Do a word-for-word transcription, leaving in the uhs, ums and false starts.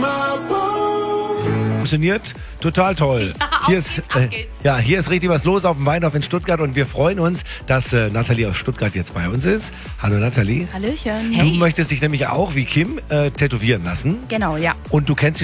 Funktioniert total toll. Ja, hier, auf ist, geht's, ab äh, geht's. ja, hier ist richtig was los auf dem Weinhof in Stuttgart und wir freuen uns, dass äh, Nathalie aus Stuttgart jetzt bei uns ist. Hallo Nathalie. Hallöchen. Du möchtest dich nämlich auch wie Kim äh, tätowieren lassen Genau, ja. und du kennst